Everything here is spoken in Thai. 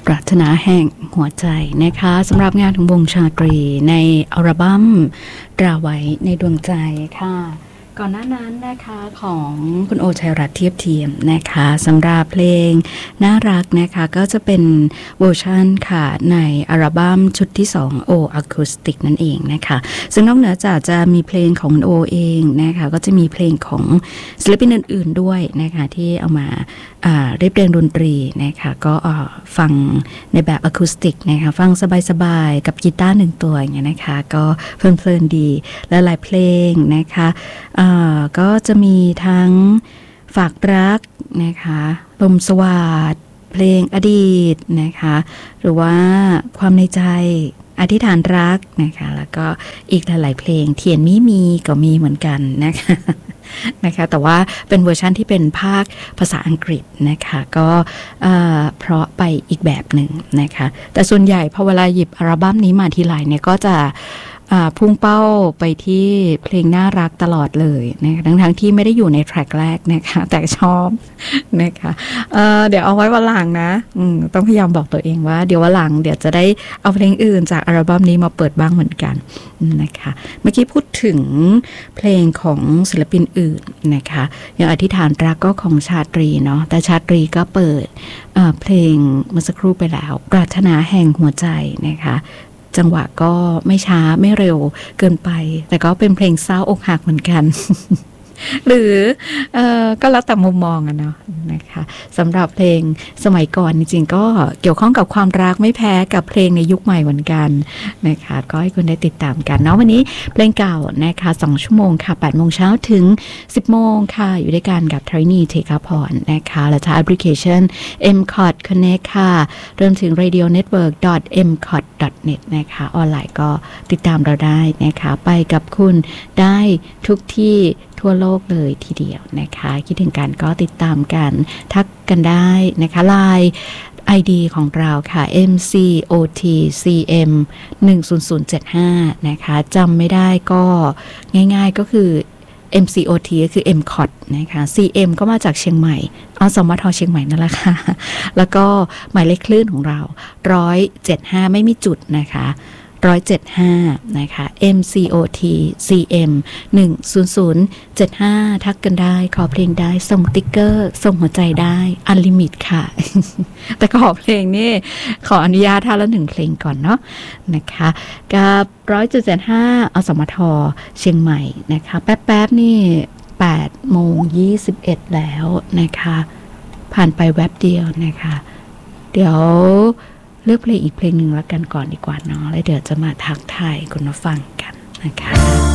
ปรารถนาแห่งหัวใจนะคะสำหรับงานของวงชาตรีในอัลบั้มราไว้ในดวงใจค่ะก่อนหน้านั้นนะคะของคุณโอชัยรัตน์เทียบเทียมนะคะสำหรับเพลงน่ารักนะคะก็จะเป็นเวอร์ชันค่ะในอัลบั้มชุดที่2โออะคูสติกนั่นเองนะคะซึ่งนอกเหนือจากจะมีเพลงของโอเองนะคะก็จะมีเพลงของศิลปินอื่นๆด้วยนะคะที่เอามาเรียบเรียงดนตรีนะคะก็ฟังในแบบอะคูสติกนะคะฟังสบายๆกับกีตาร์1ตัวอย่างเงี้ยนะคะก็เพลินๆดีและหลายเพลงนะคะก็จะมีทั้งฝากรักนะคะลมสวัสดิ์เพลงอดีตนะคะหรือว่าความในใจอธิษฐานรักนะคะแล้วก็อีกหลายๆเพลงเทียนมีก็มีเหมือนกันนะคะแต่ว่าเป็นเวอร์ชันที่เป็นภาคภาษาอังกฤษนะคะก็เพราะไปอีกแบบหนึ่งนะคะแต่ส่วนใหญ่พอเวลาหยิบอัลบั้มนี้มาทีไรเนี่ยก็จะพุ่งเป้าไปที่เพลงน่ารักตลอดเลยนะคะทั้งที่ไม่ได้อยู่ในแทร็กแรกนะคะแต่ชอบนะคะเดี๋ยวเอาไว้วันหลังนะต้องพยายามบอกตัวเองว่าเดี๋ยววันหลังเดี๋ยวจะได้เอาเพลงอื่นจากอัลบั้มนี้มาเปิดบ้างเหมือนกันนะคะเมื่อกี้พูดถึงเพลงของศิลปินอื่นนะคะอย่างอธิษฐานรักก็ของชาตรีเนาะแต่ชาตรีก็เปิดเพลงเมื่อสักครู่ไปแล้วปรารถนาแห่งหัวใจนะคะจังหวะก็ไม่ช้าไม่เร็วเกินไปแต่ก็เป็นเพลงเศร้าอกหักเหมือนกัน หรือก็แล้วแต่มุมมองอะเนาะนะคะสำหรับเพลงสมัยก่อนจริงๆก็เกี่ยวข้องกับความรักไม่แพ้กับเพลงในยุคใหม่เหมือนกันนะคะก็ให้คุณได้ติดตามกันเนาะวันนี้เพลงเก่านะคะ2ชั่วโมงค่ะ 8 โมงเช้าถึง 10 โมงค่ะอยู่ด้วยกันกับทรินีเทคาพรนะคะและทางแอปพลิเคชัน MCOT Connect ค่ะรวมถึง radionetwork.mcot.net นะคะออนไลน์ก็ติดตามเราได้นะคะไปกับคุณได้ทุกที่ทั่วโลกเลยทีเดียวนะคะคิดถึงกันก็ติดตามกันทักกันได้นะคะ LINE ID ของเราค่ะ MCOTCM 10075นะคะจำไม่ได้ก็ง่ายๆก็คือ MCOT ก็คือ MCOT นะคะ CM ก็มาจากเชียงใหม่สมทเชียงใหม่นั่นแหละค่ะแล้วก็หมายเลขคลื่นของเรา175ไม่มีจุดนะคะ175นะคะ MCOT CM 10075ทักกันได้ขอเพลงได้ส่งติ๊กเกอร์ส่งหัวใจได้อันลิมิตค่ะ แต่ขอเพลงนี่ขออนุญาตท่าละ1เพลงก่อนเนาะนะคะกับ100.75อสมทเชียงใหม่นะคะแป๊บๆนี่8:21แล้วนะคะผ่านไปแวบเดียวนะคะเดี๋ยวเลือกเพลงอีกเพลงหนึ่งแล้วกันก่อนดีกว่าเนาะแล้วเดี๋ยวจะมาทักทายคุณผู้ฟังกันนะคะ